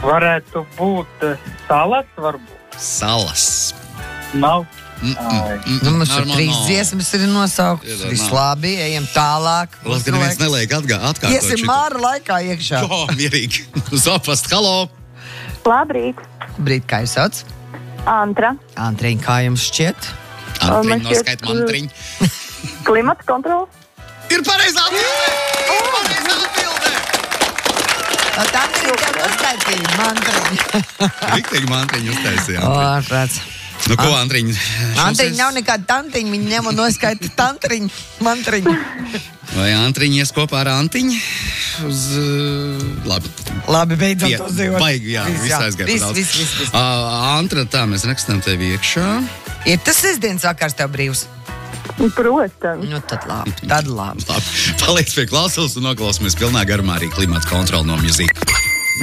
Varētu būt salas, varbūt. Salas. Nav. Mums ir 3 dziesmas ir nosauktas. Viss labi, ejam tālāk. Lūdzu, ka neviens neliek atkārtot. Iesim Māra laikā iekšā. Jo, mierīgi. Zopast, halo. Labrīt. Brīt, kā jūs sauc? Antra. Antriņ, kā jums šķiet? Antriņ, noskait mantriņ. Klimata kontrola. Ir pareizā atbilde! Tantriņ, tev uzskaitīja mantriņ. Riktīgi mantriņu uztaisīja. Ārprāts. Nu, ko, Antriņ? Antriņ nav nekāda tantiņa, viņa ņem un noskaita tantriņu, mantriņu. Vai Antriņ ies kopā ar Antiņu? Labi. Labi, beidzam to dzīvot. Baigi, jā, viss aizgāja par daudz. Viss. Antra, tā, mēs rakstām tevi iekšā. Ir tas sestdienas vakars tev brīvs? Protams. Nu, tad labi. Labi, paliec pie klausulas un noklausāmies pilnā garumā arī klimata kontroli no Music.